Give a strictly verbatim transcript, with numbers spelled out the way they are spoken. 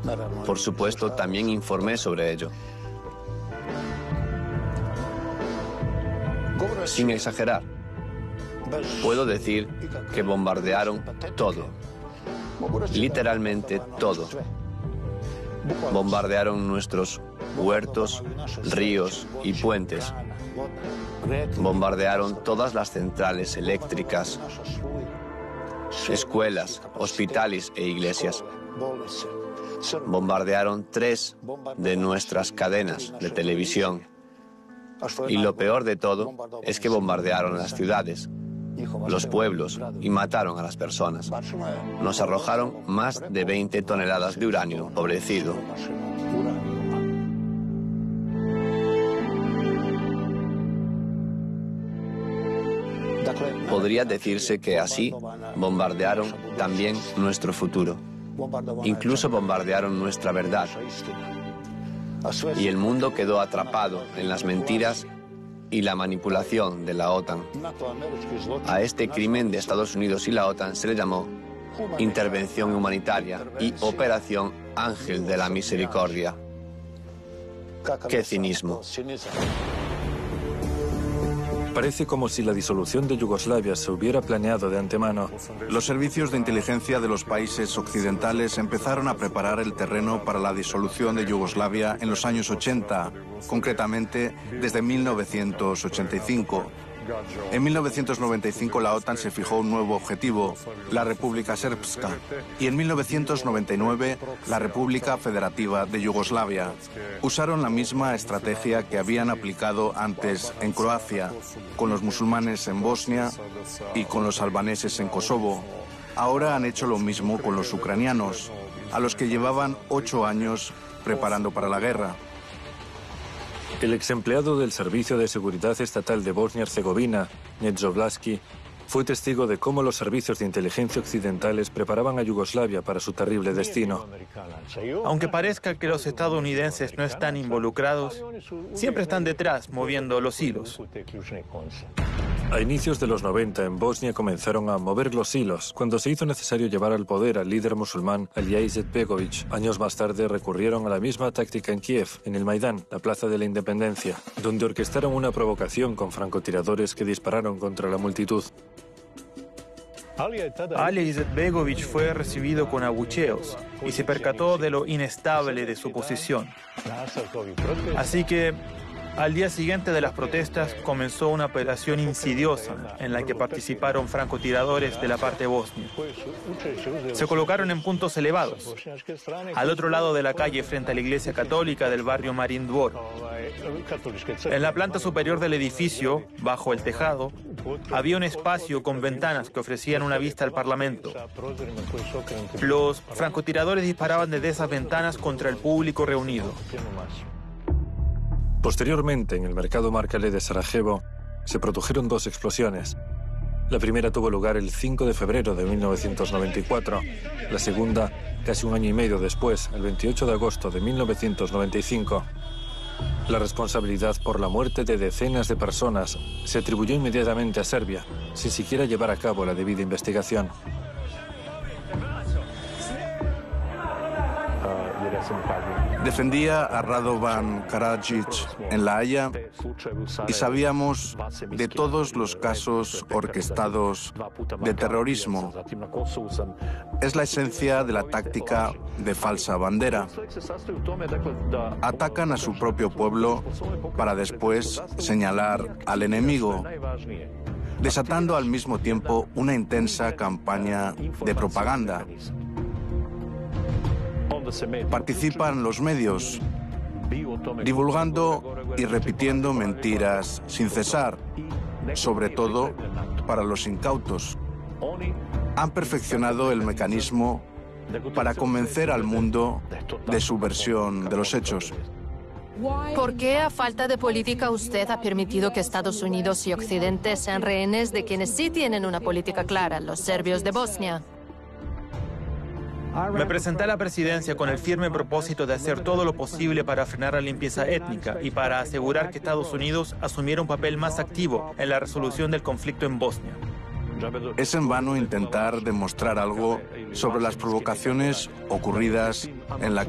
Por supuesto, también informé sobre ello. Sin exagerar, puedo decir que bombardearon todo. Literalmente todo. Bombardearon nuestros huertos, ríos y puentes. Bombardearon todas las centrales eléctricas, escuelas, hospitales e iglesias. Bombardearon tres de nuestras cadenas de televisión. Y lo peor de todo es que bombardearon las ciudades, los pueblos y mataron a las personas. Nos arrojaron más de veinte toneladas de uranio empobrecido. Podría decirse que así bombardearon también nuestro futuro. Incluso bombardearon nuestra verdad. Y el mundo quedó atrapado en las mentiras y la manipulación de la OTAN. A este crimen de Estados Unidos y la OTAN se le llamó Intervención Humanitaria y Operación Ángel de la Misericordia. ¡Qué cinismo! Parece como si la disolución de Yugoslavia se hubiera planeado de antemano. Los servicios de inteligencia de los países occidentales empezaron a preparar el terreno para la disolución de Yugoslavia en los años ochenta, concretamente desde mil novecientos ochenta y cinco. En mil novecientos noventa y cinco la OTAN se fijó un nuevo objetivo, la República Srpska, y en mil novecientos noventa y nueve la República Federativa de Yugoslavia. Usaron la misma estrategia que habían aplicado antes en Croacia, con los musulmanes en Bosnia y con los albaneses en Kosovo. Ahora han hecho lo mismo con los ucranianos, a los que llevaban ocho años preparando para la guerra. El ex empleado del Servicio de Seguridad Estatal de Bosnia-Herzegovina, Neđo Vlaški, fue testigo de cómo los servicios de inteligencia occidentales preparaban a Yugoslavia para su terrible destino. Aunque parezca que los estadounidenses no están involucrados, siempre están detrás moviendo los hilos. A inicios de los noventa en Bosnia comenzaron a mover los hilos cuando se hizo necesario llevar al poder al líder musulmán Alija Izetbegović. Años más tarde recurrieron a la misma táctica en Kiev, en el Maidán, la Plaza de la Independencia, donde orquestaron una provocación con francotiradores que dispararon contra la multitud. Alija Izetbegović fue recibido con abucheos y se percató de lo inestable de su posición. Así que, al día siguiente de las protestas, comenzó una operación insidiosa en la que participaron francotiradores de la parte bosnia. Se colocaron en puntos elevados, al otro lado de la calle frente a la iglesia católica del barrio Marin Dvor. En la planta superior del edificio, bajo el tejado, había un espacio con ventanas que ofrecían una vista al Parlamento. Los francotiradores disparaban desde esas ventanas contra el público reunido. Posteriormente, en el mercado Markale de Sarajevo, se produjeron dos explosiones. La primera tuvo lugar el cinco de febrero de mil novecientos noventa y cuatro, la segunda casi un año y medio después, el veintiocho de agosto de mil novecientos noventa y cinco. La responsabilidad por la muerte de decenas de personas se atribuyó inmediatamente a Serbia, sin siquiera llevar a cabo la debida investigación. Defendía a Radovan Karadzic en La Haya y sabíamos de todos los casos orquestados de terrorismo. Es la esencia de la táctica de falsa bandera. Atacan a su propio pueblo para después señalar al enemigo, desatando al mismo tiempo una intensa campaña de propaganda. Participan los medios, divulgando y repitiendo mentiras sin cesar, sobre todo para los incautos. Han perfeccionado el mecanismo para convencer al mundo de su versión de los hechos. ¿Por qué, a falta de política, usted ha permitido que Estados Unidos y Occidente sean rehenes de quienes sí tienen una política clara, los serbios de Bosnia? Me presenté a la presidencia con el firme propósito de hacer todo lo posible para frenar la limpieza étnica y para asegurar que Estados Unidos asumiera un papel más activo en la resolución del conflicto en Bosnia. Es en vano intentar demostrar algo sobre las provocaciones ocurridas en la